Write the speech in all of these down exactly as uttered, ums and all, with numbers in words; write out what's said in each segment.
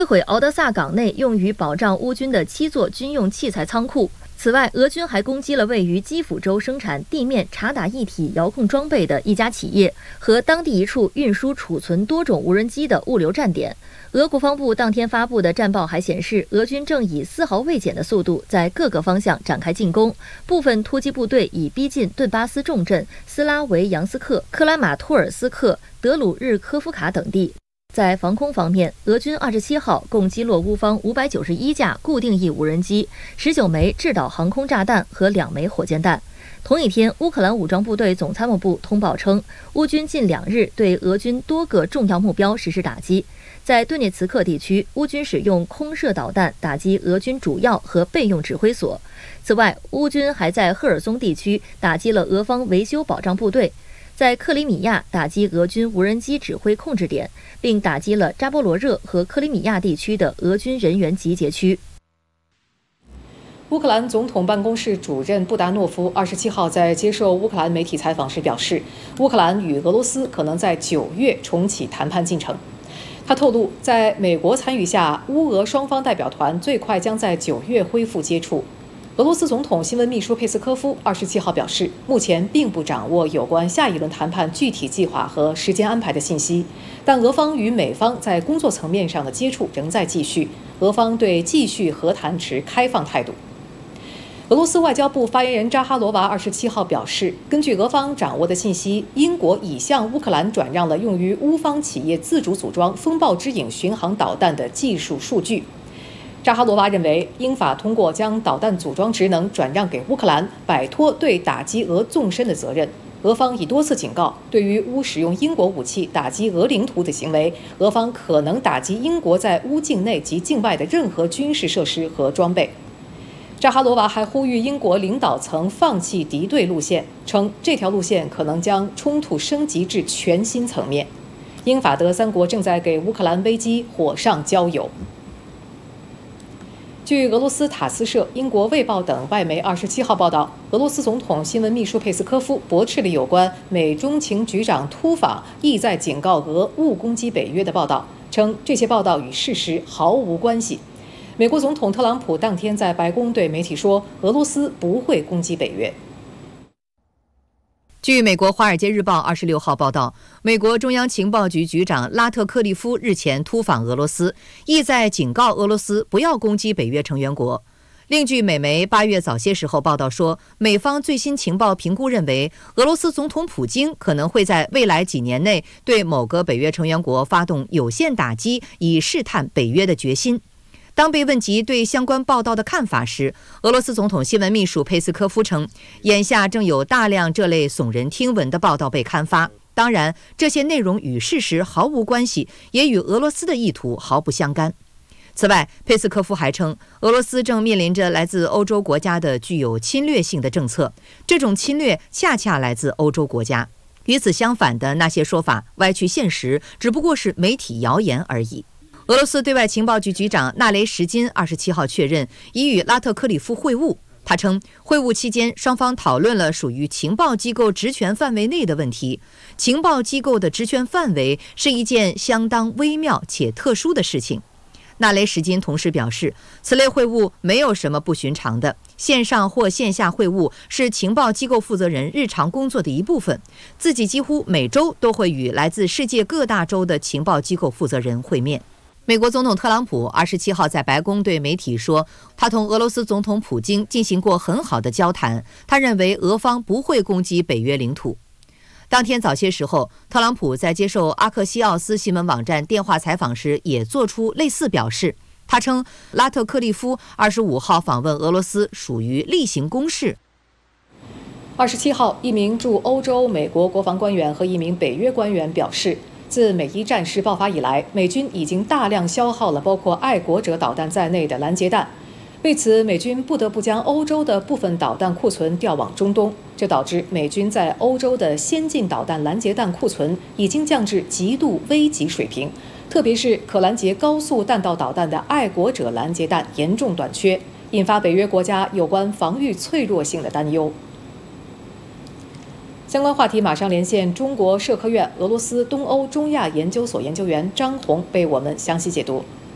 摧毁敖德萨港内用于保障乌军的七座军用器材仓库。此外，俄军还攻击了位于基辅州生产地面察打一体遥控装备的一家企业和当地一处运输储存多种无人机的物流站点。俄国防部当天发布的战报还显示，俄军正以丝毫未减的速度在各个方向展开进攻，部分突击部队已逼近顿巴斯重镇斯拉维扬斯克、克拉马托尔斯克、德鲁日科夫卡等地。在防空方面，俄军二十七号共击落乌方五百九十一架固定翼无人机、十九枚制导航空炸弹和两枚火箭弹。同一天，乌克兰武装部队总参谋部通报称，乌军近两日对俄军多个重要目标实施打击。在顿涅茨克地区，乌军使用空射导弹打击俄军主要和备用指挥所。此外，乌军还在赫尔松地区打击了俄方维修保障部队。在克里米亚打击俄军无人机指挥控制点，并打击了扎波罗热和克里米亚地区的俄军人员集结区。 乌克兰总统办公室主任布达诺夫二十七号在接受乌克兰媒体采访时表示，乌克兰与俄罗斯可能在九月重启谈判进程。他透露，在美国参与下，乌俄双方代表团最快将在九月恢复接触。俄罗斯总统新闻秘书佩斯科夫二十七号表示，目前并不掌握有关下一轮谈判具体计划和时间安排的信息，但俄方与美方在工作层面上的接触仍在继续，俄方对继续和谈持开放态度。俄罗斯外交部发言人扎哈罗娃二十七号表示，根据俄方掌握的信息，英国已向乌克兰转让了用于乌方企业自主组装风暴之影巡航导弹的技术数据。扎哈罗娃认为，英法通过将导弹组装职能转让给乌克兰，摆脱对打击俄纵深的责任。俄方已多次警告，对于乌使用英国武器打击俄领土的行为，俄方可能打击英国在乌境内及境外的任何军事设施和装备。扎哈罗娃还呼吁英国领导层放弃敌对路线，称这条路线可能将冲突升级至全新层面。英法德三国正在给乌克兰危机火上浇油。据俄罗斯塔斯社、英国卫报等外媒二十七号报道，俄罗斯总统新闻秘书佩斯科夫驳斥了有关美中情局长突访意在警告俄勿攻击北约的报道，称这些报道与事实毫无关系。美国总统特朗普当天在白宫对媒体说，俄罗斯不会攻击北约。 据美国《华尔街日报》二十六号报道，美国中央情报局局长拉特克利夫日前突访俄罗斯，意在警告俄罗斯不要攻击北约成员国。另据美媒八月早些时候报道说，美方最新情报评估认为，俄罗斯总统普京可能会在未来几年内对某个北约成员国发动有限打击，以试探北约的决心。当被问及对相关报道的看法时，俄罗斯总统新闻秘书佩斯科夫称，眼下正有大量这类耸人听闻的报道被刊发，当然，这些内容与事实毫无关系，也与俄罗斯的意图毫不相干。此外，佩斯科夫还称，俄罗斯正面临着来自欧洲国家的具有侵略性的政策，这种侵略恰恰来自欧洲国家。与此相反的那些说法歪曲现实，只不过是媒体谣言而已。俄罗斯对外情报局局长纳雷什金二十七号确认，已与拉特克里夫会晤。他称，会晤期间，双方讨论了属于情报机构职权范围内的问题。情报机构的职权范围是一件相当微妙且特殊的事情。纳雷什金同时表示，此类会晤没有什么不寻常的，线上或线下会晤是情报机构负责人日常工作的一部分。自己几乎每周都会与来自世界各大洲的情报机构负责人会面。美国总统特朗普二十七号在白宫对媒体说，他同俄罗斯总统普京进行过很好的交谈，他认为俄方不会攻击北约领土。当天早些时候，特朗普在接受阿克西奥斯新闻网站电话采访时也做出类似表示。他称，拉特克利夫二十五号访问俄罗斯属于例行公事。 二十七号，一名驻欧洲美国国防官员和一名北约官员表示，自美伊战事爆发以来，美军已经大量消耗了包括爱国者导弹在内的拦截弹。为此，美军不得不将欧洲的部分导弹库存调往中东，这导致美军在欧洲的先进导弹拦截弹库存已经降至极度危急水平，特别是可拦截高速弹道导弹的爱国者拦截弹严重短缺，引发北约国家有关防御脆弱性的担忧。相关话题马上连线中国社科院俄罗斯东欧中亚研究所研究员张红，为我们详细解读。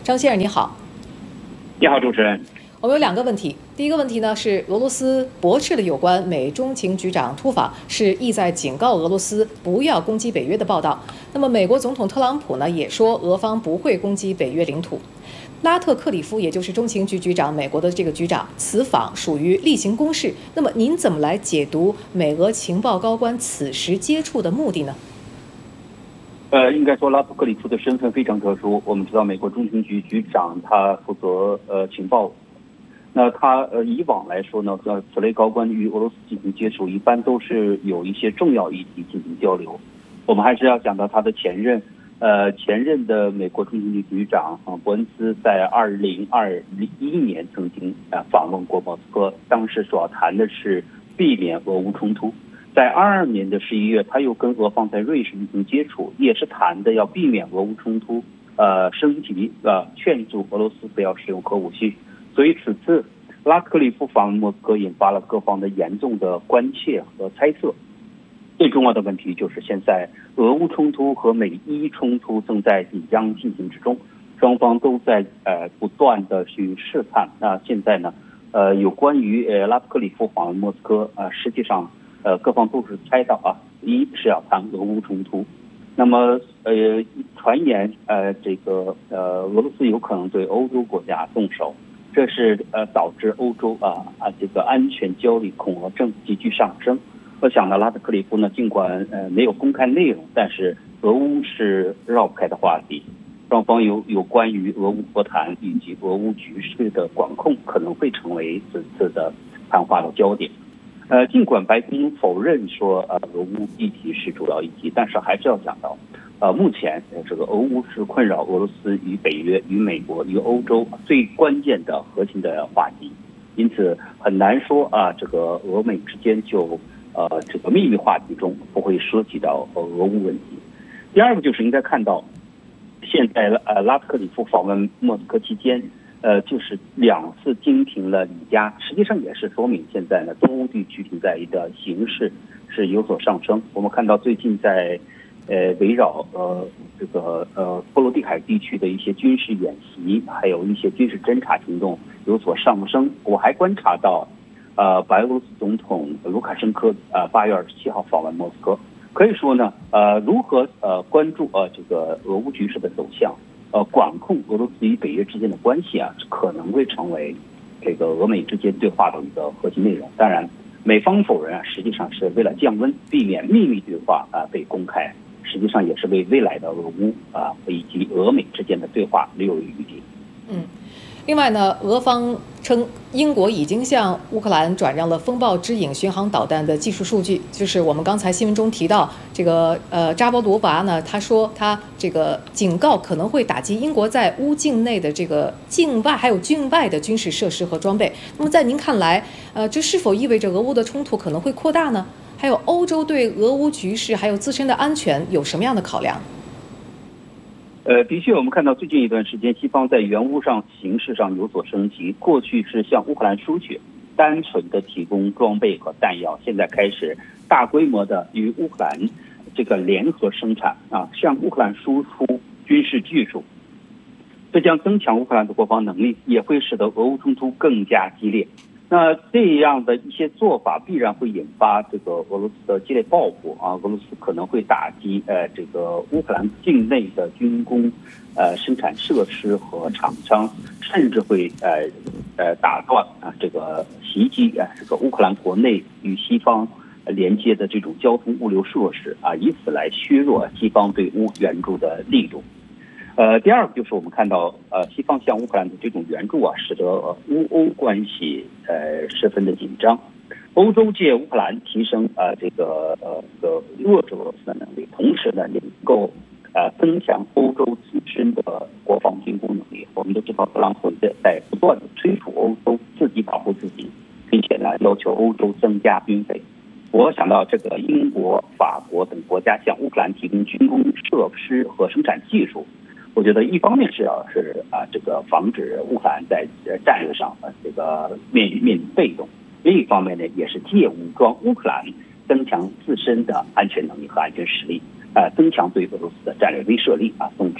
张先生你好。 你好，主持人。 我们有两个问题，第一个问题呢是俄罗斯驳斥了有关美中情局长突访是意在警告俄罗斯不要攻击北约的报道。那么美国总统特朗普呢也说俄方不会攻击北约领土。拉特克里夫也就是中情局局长，美国的这个局长，此访属于例行公事。那么您怎么来解读美俄情报高官此时接触的目的呢？ 呃，应该说拉特克里夫的身份非常特殊。我们知道，美国中情局局长他负责呃情报。那他呃以往来说呢，呃此类高官与俄罗斯进行接触，一般都是有一些重要议题进行交流。我们还是要讲到他的前任，呃前任的美国中情局局长啊伯恩斯，在二零二一年曾经啊访问过莫斯科，当时所要谈的是避免俄乌冲突。在二二年的十一月，他又跟俄方在瑞士进行接触，也是谈的要避免俄乌冲突呃升级，呃劝阻俄罗斯不要使用核武器。所以此次拉特克里夫访问莫斯科引发了各方的严重的关切和猜测。最重要的问题就是现在俄乌冲突和美伊冲突正在即将进行之中，双方都在呃不断的去试探。那现在呢，呃有关于呃拉特克里夫访问莫斯科，呃实际上呃各方都是猜到啊，一是要谈俄乌冲突。那么呃传言呃这个呃俄罗斯有可能对欧洲国家动手。这是呃导致欧洲啊啊这个安全焦虑恐俄症急剧上升。我想呢，拉特克里夫呢，尽管呃没有公开内容，但是俄乌是绕不开的话题。双方有有关于俄乌和谈以及俄乌局势的管控，可能会成为此次的谈话的焦点。呃，尽管白宫否认说呃俄乌议题是主要议题，但是还是要讲到。呃，目前这个俄乌是困扰俄罗斯与北约、与美国、与欧洲最关键的核心的话题，因此很难说啊，这个俄美之间就呃这个秘密话题中不会涉及到俄乌问题。第二个就是应该看到，现在呃拉特克里夫访问莫斯科期间，呃就是两次经停了离家，实际上也是说明现在呢东欧地区停战的形势是有所上升。我们看到最近在呃，围绕呃这个呃波罗的海地区的一些军事演习，还有一些军事侦察行动有所上升。我还观察到，呃，白俄罗斯总统卢卡申科呃八月二十七号访问莫斯科。可以说呢，呃，如何呃关注呃这个俄乌局势的走向，呃，管控俄罗斯与北约之间的关系啊，可能会成为这个俄美之间对话的一个核心内容。当然，美方否认啊，实际上是为了降温，避免秘密对话啊被公开。实际上也是为未来的俄乌啊以及俄美之间的对话留有余地。 嗯，另外呢，俄方称英国已经向乌克兰转让了风暴之影巡航导弹的技术数据，就是我们刚才新闻中提到这个呃扎波罗娃呢，他说他这个警告可能会打击英国在乌境内的这个境外还有境外的军事设施和装备。那么在您看来，呃，这是否意味着俄乌的冲突可能会扩大呢？还有欧洲对俄乌局势还有自身的安全有什么样的考量？ 呃，的确，我们看到最近一段时间，西方在援乌上形势上有所升级。过去是向乌克兰输血，单纯的提供装备和弹药，现在开始大规模的与乌克兰这个联合生产啊，向乌克兰输出军事技术。这将增强乌克兰的国防能力，也会使得俄乌冲突更加激烈。那这样的一些做法必然会引发这个俄罗斯的激烈报复啊！俄罗斯可能会打击呃这个乌克兰境内的军工呃生产设施和厂商，甚至会呃呃打断啊这个袭击啊这个乌克兰国内与西方连接的这种交通物流设施啊，以此来削弱西方对乌援助的力度。呃，第二个就是我们看到，呃，西方向乌克兰的这种援助啊，使得呃、乌欧关系呃十分的紧张。欧洲借乌克兰提升呃这个呃这个遏制俄罗斯的能力，同时呢，能够呃增强欧洲自身的国防军工能力。我们都知道，特朗普在不断的催促欧洲自己保护自己，并且呢，要求欧洲增加军费。我想到这个英国、法国等国家向乌克兰提供军工设施和生产技术。我觉得一方面是要是啊这个防止乌克兰在战略上啊这个面面临被动，另一方面呢也是借武装乌克兰，增强自身的安全能力和安全实力，啊增强对俄罗斯的战略威慑力啊。总之，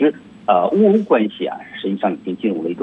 呃，乌欧关系啊，实际上已经进入了一种